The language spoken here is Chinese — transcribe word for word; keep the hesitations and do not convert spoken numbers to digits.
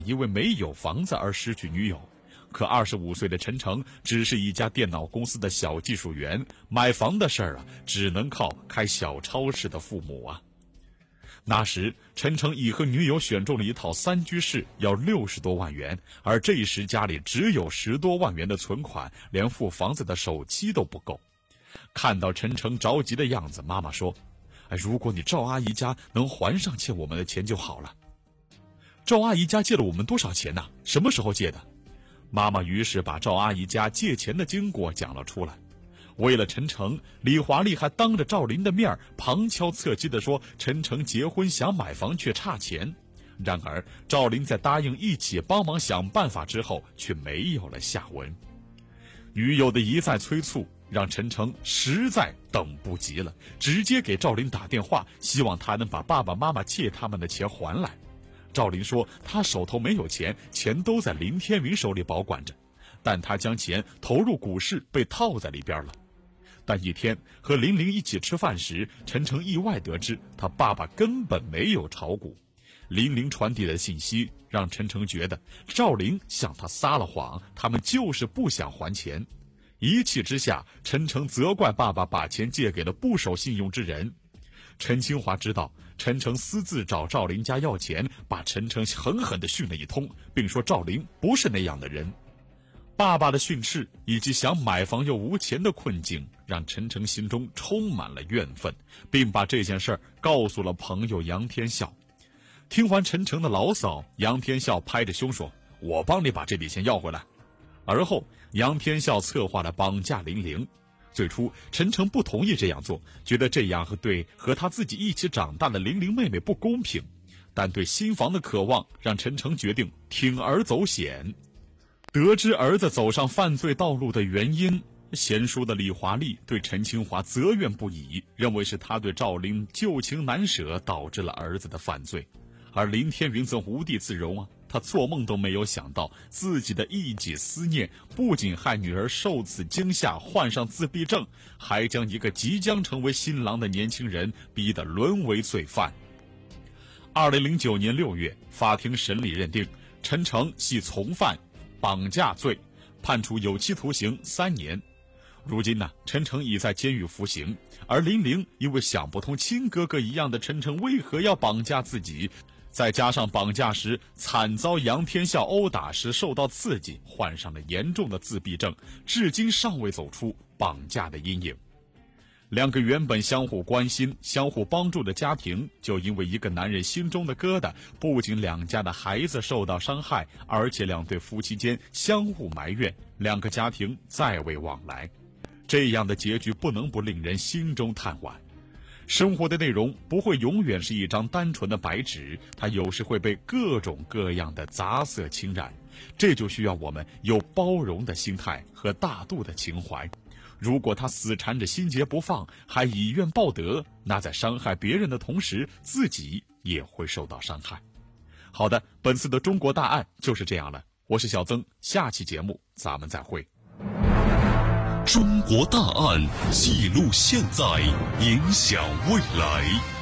因为没有房子而失去女友。可二十五岁的陈诚只是一家电脑公司的小技术员，买房的事儿啊，只能靠开小超市的父母啊。那时陈诚已和女友选中了一套三居室，要六十多万元，而这时家里只有十多万元的存款，连付房子的首期都不够。看到陈诚着急的样子，妈妈说：哎，如果你赵阿姨家能还上欠我们的钱就好了。赵阿姨家借了我们多少钱呢？什么时候借的？妈妈于是把赵阿姨家借钱的经过讲了出来。为了陈诚，李华丽还当着赵林的面旁敲侧击地说陈诚结婚想买房却差钱。然而赵林在答应一起帮忙想办法之后却没有了下文。女友的一再催促让陈诚实在等不及了，直接给赵林打电话，希望他能把爸爸妈妈借他们的钱还来。赵林说他手头没有钱，钱都在林天云手里保管着，但他将钱投入股市被套在里边了。但一天和林玲一起吃饭时，陈诚意外得知他爸爸根本没有炒股。林玲传递的信息让陈诚觉得赵林向他撒了谎，他们就是不想还钱。一气之下，陈诚责怪爸爸把钱借给了不守信用之人。陈清华知道陈诚私自找赵林家要钱，把陈诚狠狠地训了一通，并说赵林不是那样的人。爸爸的训斥以及想买房又无钱的困境，让陈诚心中充满了怨愤，并把这件事儿告诉了朋友杨天笑。听完陈诚的牢骚，杨天笑拍着胸说：我帮你把这笔钱要回来。而后杨天笑策划了绑架林玲。最初陈诚不同意这样做，觉得这样和对和他自己一起长大的玲玲妹妹不公平，但对新房的渴望让陈诚决定铤而走险。得知儿子走上犯罪道路的原因，贤淑的李华丽对陈清华责怨不已，认为是他对赵林旧情难舍导致了儿子的犯罪。而林天云则无地自容啊，他做梦都没有想到自己的一己思念不仅害女儿受此惊吓患上自闭症，还将一个即将成为新郎的年轻人逼得沦为罪犯。二零零九年六月，法庭审理认定陈诚系从犯绑架罪，判处有期徒刑三年。如今呢，陈诚已在监狱服刑，而林玲因为想不通亲哥哥一样的陈诚为何要绑架自己，再加上绑架时惨遭杨天笑殴打时受到刺激，患上了严重的自闭症，至今尚未走出绑架的阴影。两个原本相互关心、相互帮助的家庭，就因为一个男人心中的疙瘩，不仅两家的孩子受到伤害，而且两对夫妻间相互埋怨，两个家庭再未往来。这样的结局不能不令人心中叹惋。生活的内容不会永远是一张单纯的白纸，它有时会被各种各样的杂色侵染，这就需要我们有包容的心态和大度的情怀。如果他死缠着心结不放，还以怨报德，那在伤害别人的同时，自己也会受到伤害。好的，本次的中国大案就是这样了。我是小曾，下期节目咱们再会。 中国大案记录现在，影响未来。